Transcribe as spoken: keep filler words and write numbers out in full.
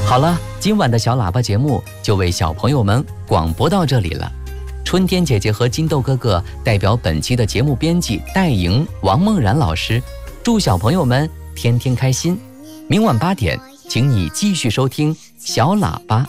好了，今晚的小喇叭节目就为小朋友们广播到这里了。春天姐姐和金豆哥哥代表本期的节目编辑戴莹、王梦然老师，祝小朋友们天天开心。明晚八点，请你继续收听小喇叭